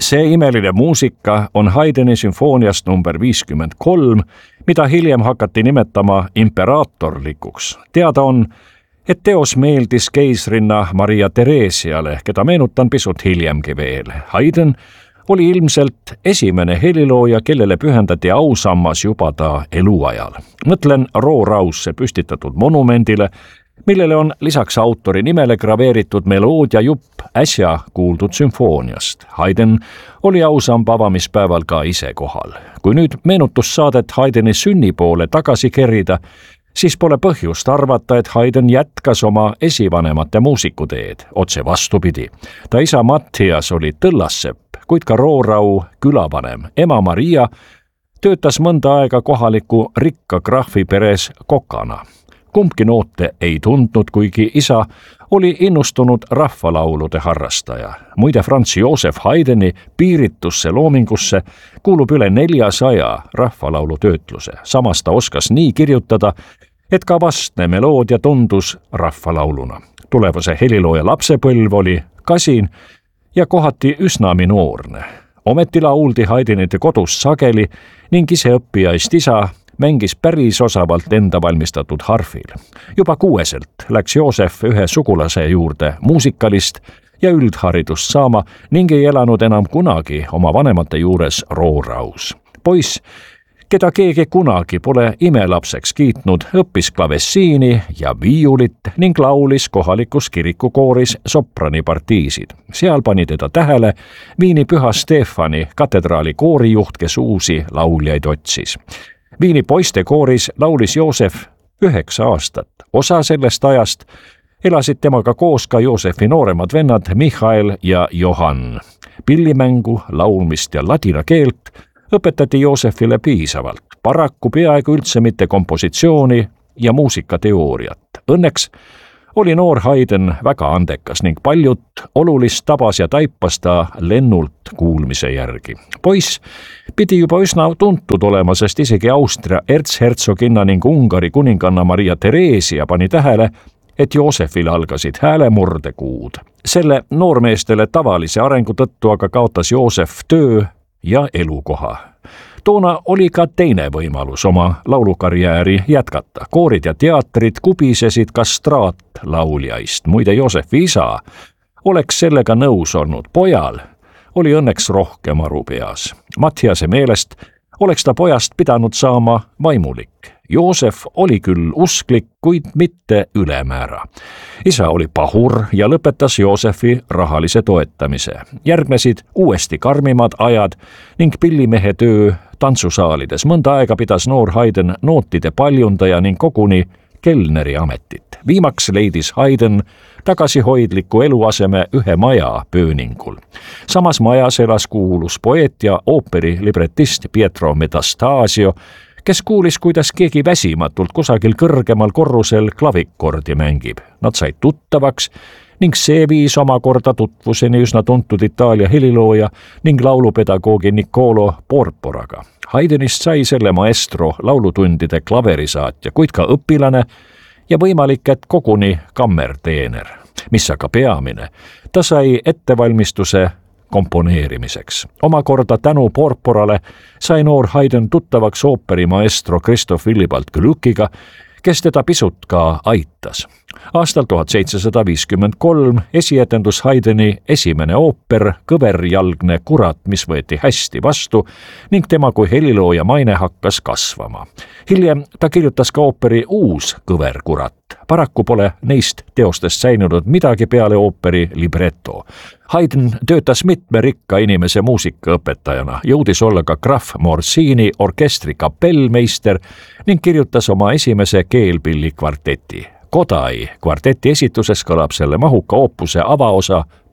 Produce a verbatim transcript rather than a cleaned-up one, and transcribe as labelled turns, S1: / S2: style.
S1: See imeline muusika on Haydni sümfooniast number viiskümmend kolm, mida hiljem hakati nimetama imperaatorlikuks. Teada on, et teos meeldis keisrinna Maria Theresiale, keda meenutan pisut hiljemgi veel. Haydn oli ilmselt esimene helilooja, kellele pühendati ausammas juba ta eluajal. Mõtlen Ro-Rausse püstitatud monumendile, millele on lisaks autori nimele graveeritud meloodia jupp äsja kuuldud sümfooniast. Haydn oli ausamba avamispäeval ka ise kohal. Kui nüüd meenutussaadet Haydni sünnipoole tagasi kerida, siis pole põhjust arvata, et Haydn jätkas oma esivanemate muusikuteed. Otse vastupidi. Ta isa Matthias oli tõllassepp, kuid ka Ro-Rau külavanem. Ema Maria töötas mõnda aega kohaliku rikka graafi peres kokana. Kumbki noote ei tundnud, kuigi isa oli innustunud rahvalaulude harrastaja. Muide, Franz Joseph Haydni piiritusse loomingusse kuulub üle neljasaja rahvalaulu töötluse. Samas ta oskas nii kirjutada, et ka vastne meloodia tundus rahvalauluna. Tulevase helilooja lapsepõlv oli kasin ja kohati üsna minoorne. Ometi lauldi Haydnite kodus sageli ning iseõppijaist isa mängis päris osavalt enda valmistatud harfil. Juba kuueselt läks Joosef ühe sugulase juurde muusikalist ja üldharidust saama ning ei elanud enam kunagi oma vanemate juures Ro-Raus. Poiss, keda keegi kunagi pole imelapseks kiitnud, õppis klavessiini ja viiulit ning laulis kohalikus kirikukooris sopranipartiisid. Seal pani teda tähele Viini Püha Stefani katedraali koorijuht, kes uusi lauljaid otsis. Viini poistekooris laulis Joosef üheksa aastat. Osa sellest ajast elasid temaga koos ka Joosefi nooremad vennad Michael ja Johann. Pillimängu, laulmist ja ladina keelt õpetati Joosefile piisavalt. Paraku peaaegu üldse mitte kompositsiooni ja muusikateooriat. Õnneks oli noor Haydn väga andekas ning paljut olulist tabas ja taipas ta lennult kuulmise järgi. Poiss pidi juba üsna tuntud olema, sest isegi Austria ertshertsoginna ning Ungari kuninganna Maria Theresia pani tähele, et Joosefil algasid häälemurdekuud. Selle noormeestele tavalise arengu tõttu aga kaotas Joosef töö ja elukoha. Toona oli ka teine võimalus oma laulukarjääri jätkata. Koorid ja teatrid kubisesid kastraatlaulijaist. Muide, Joosefi isa oleks sellega nõus olnud. Pojal oli õnneks rohkem aru peas. Matthiase meelest oleks ta pojast pidanud saama vaimulik. Joosef oli küll usklik, kuid mitte ülemäära. Isa oli pahur ja lõpetas Joosefi rahalise toetamise. Järgnesid uuesti karmimad ajad ning pillimehe töö tantsusaalides. Mõnda aega pidas noor Haydn nootide paljundaja ning koguni kelneri ametit. Viimaks leidis Haydn tagasihoidliku eluaseme ühe maja pööningul. Samas majas elas kuulus poeet ja ooperi libretist Pietro Metastasio, kes kuulis, kuidas keegi väsimatult kusagil kõrgemal korrusel klavikordi mängib. Nad said tuttavaks ning see viis omakorda tutvuseni üsna tuntud Itaalia helilooja ning laulupedagoogi Niccolo Porporaga. Haydnist sai selle maestro laulutundide klaverisaatja, kuid ka õpilane ja võimalik, et koguni kammerteener. Mis aga peamine, ta sai ettevalmistuse komponeerimiseks. Omakorda tänu Porporale sai noor Haydn tuttavaks ooperimaestro Christoph Willibald Gluckiga, kes teda pisut ka aitas. Aastal tuhat seitsesada viiskümmend kolm esietendus Haydni esimene ooper Kõverjalgne kurat, mis võeti hästi vastu ning tema kui helilooja maine hakkas kasvama. Hiljem ta kirjutas ka ooperi Uus kõverkurat. Paraku pole neist teostest säinunud midagi peale ooperi libretto. Haydn töötas mitme rikka inimese muusikaõpetajana, jõudis olla ka Graf Morsini orkestri kapellmeister ning kirjutas oma esimese keelpilli kvarteti. Kodai kvarteti esituses kõlab selle mahuka oopuse avaosa